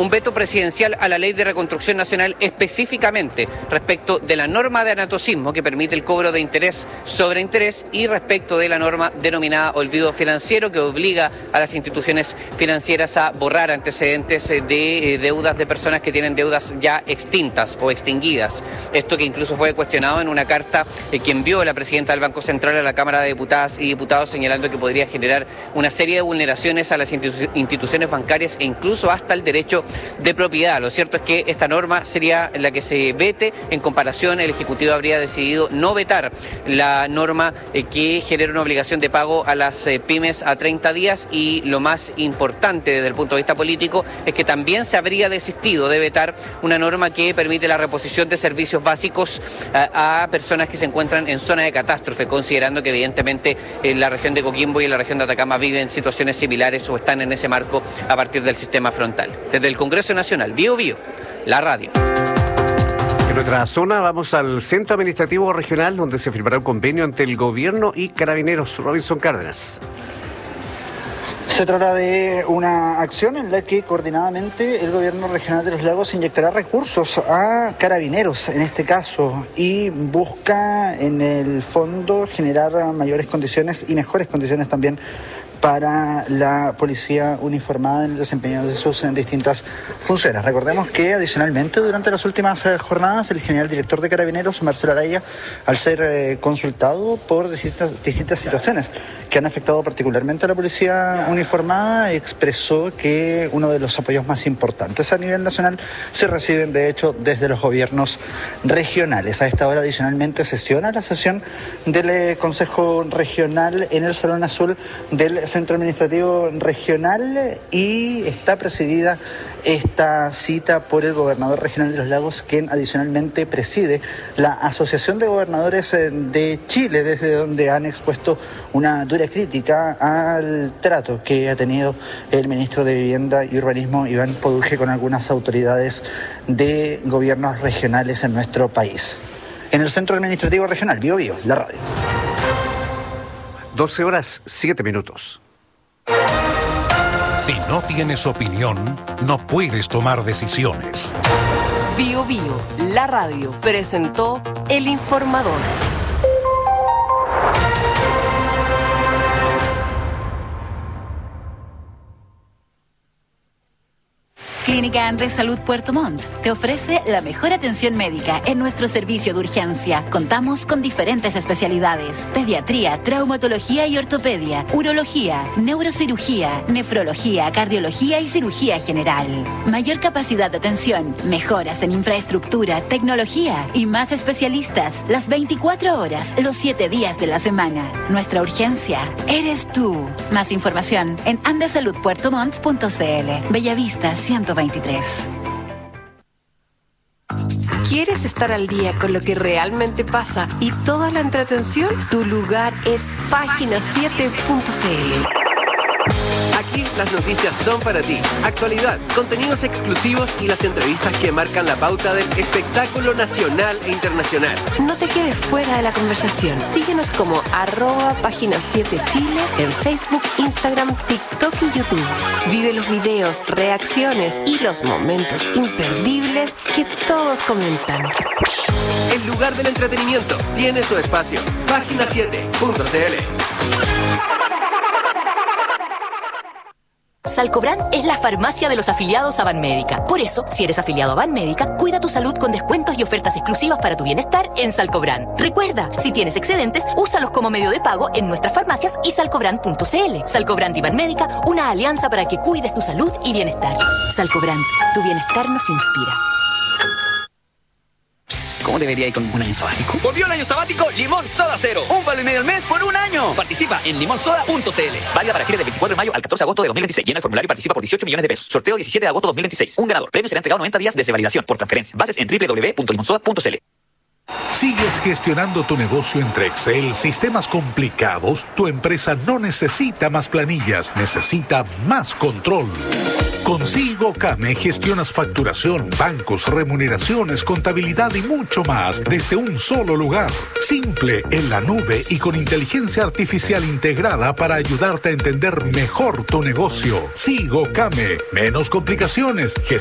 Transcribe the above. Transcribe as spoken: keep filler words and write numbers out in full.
un veto presidencial a la Ley de Reconstrucción Nacional, específicamente respecto de la norma de anatocismo que permite el cobro de interés sobre interés y respecto de la norma denominada olvido financiero que obliga a las instituciones financieras a borrar antecedentes de deudas de personas que tienen deudas ya extintas o extinguidas. Esto que incluso fue cuestionado en una carta que envió la presidenta del Banco Central a la Cámara de Diputadas y Diputados, señalando que podría generar una serie de vulneraciones a las institu- instituciones bancarias e incluso hasta el derecho de propiedad. Lo cierto es que esta norma sería la que se vete. En comparación, el Ejecutivo habría decidido no vetar la norma eh, que genera una obligación de pago a las eh, pymes a treinta días, y lo más importante desde el punto de vista político es que también se habría desistido de vetar una norma que permite la reposición de servicios básicos a, a personas que se encuentran en zona de catástrofe, considerando que evidentemente en la región de Coquimbo y en la región de Atacama viven situaciones similares o están en ese marco a partir del sistema frontal. Desde el Congreso Nacional, Bío Bío, la radio. En nuestra zona vamos al Centro Administrativo Regional, donde se firmará un convenio entre el gobierno y Carabineros. Robinson Cárdenas. Se trata de una acción en la que coordinadamente el Gobierno Regional de los Lagos inyectará recursos a Carabineros, en este caso, y busca en el fondo generar mayores condiciones y mejores condiciones también para la policía uniformada en el desempeño de sus distintas funciones. Recordemos que adicionalmente durante las últimas eh, jornadas el general director de Carabineros, Marcelo Araya, al ser eh, consultado por distintas, distintas situaciones que han afectado particularmente a la policía uniformada, expresó que uno de los apoyos más importantes a nivel nacional se reciben de hecho desde los gobiernos regionales. A esta hora adicionalmente sesiona la sesión del eh, Consejo Regional en el Salón Azul del Centro Administrativo Regional, y está presidida esta cita por el gobernador regional de los Lagos, quien adicionalmente preside la Asociación de Gobernadores de Chile, desde donde han expuesto una dura crítica al trato que ha tenido el ministro de Vivienda y Urbanismo, Iván Poduje, con algunas autoridades de gobiernos regionales en nuestro país. En el Centro Administrativo Regional, Bío Bío, la radio. doce horas, siete minutos. Si no tienes opinión, no puedes tomar decisiones. Bío Bío, la radio, presentó El Informador. Clínica Andes Salud Puerto Montt te ofrece la mejor atención médica en nuestro servicio de urgencia. Contamos con diferentes especialidades: pediatría, traumatología y ortopedia, urología, neurocirugía, nefrología, cardiología y cirugía general. Mayor capacidad de atención, mejoras en infraestructura, tecnología y más especialistas las veinticuatro horas, los siete días de la semana. Nuestra urgencia eres tú. Más información en andes salud puerto montt punto c l. Bellavista ciento veintitrés. ¿Quieres estar al día con lo que realmente pasa y toda la entretención? Tu lugar es página siete punto c l. Aquí las noticias son para ti. Actualidad, contenidos exclusivos y las entrevistas que marcan la pauta del espectáculo nacional e internacional. No te quedes fuera de la conversación. Síguenos como arroba página siete Chile en Facebook, Instagram, TikTok y YouTube. Vive los videos, reacciones y los momentos imperdibles que todos comentan. El lugar del entretenimiento tiene su espacio. página siete punto c l. Salcobran es la farmacia de los afiliados a Banmédica. Por eso, si eres afiliado a Banmédica, cuida tu salud con descuentos y ofertas exclusivas para tu bienestar en Salcobran. Recuerda, si tienes excedentes, úsalos como medio de pago en nuestras farmacias y salcobran punto c l. Salcobran y Banmédica, una alianza para que cuides tu salud y bienestar. Salcobran, tu bienestar nos inspira. ¿Cómo debería ir con un año sabático? Volvió el año sabático Limón Soda Cero. Un palo y medio al mes por un año. Participa en limón soda punto c l. Válida para Chile del veinticuatro de mayo al catorce de agosto de dos mil veintiséis. Llena el formulario y participa por dieciocho millones de pesos. Sorteo diecisiete de agosto de dos mil veintiséis. Un ganador. Premio será entregado noventa días desde validación por transferencia. Bases en doble u doble u doble u punto limón soda punto c l. ¿Sigues gestionando tu negocio entre Excel, sistemas complicados? Tu empresa no necesita más planillas, necesita más control. Con SIGOCAME gestionas facturación, bancos, remuneraciones, contabilidad y mucho más desde un solo lugar. Simple, en la nube y con inteligencia artificial integrada para ayudarte a entender mejor tu negocio. SIGOCAME, menos complicaciones,